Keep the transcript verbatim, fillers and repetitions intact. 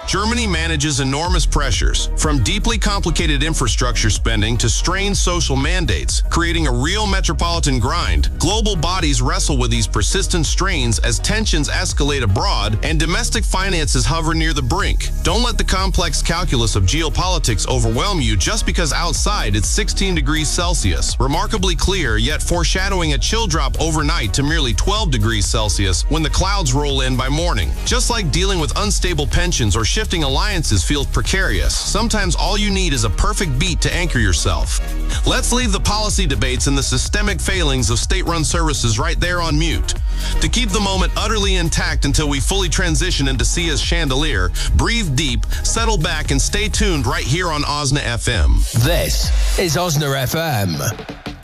Germany manages enormous pressures, from deeply complicated infrastructure spending to strained social mandates, creating a real metropolitan grind. Global bodies wrestle with these persistent strains as tensions escalate abroad and domestic finances hover near the brink. Don't let the complex calculus of geopolitics overwhelm you just because outside it's sixteen degrees Celsius, remarkably clear yet foreshadowing a chill drop overnight to merely twelve degrees Celsius when the clouds roll in by morning. Just like dealing with unstable pensions or shifting alliances feels precarious, sometimes all you need is a perfect beat to anchor yourself. Let's leave the policy debates and the systemic failings of state-run services right there on mute. To keep the moment utterly intact until we fully transition into Sia's chandelier, breathe deep, settle back, and stay tuned right here on Osna F M. This is Osna F M.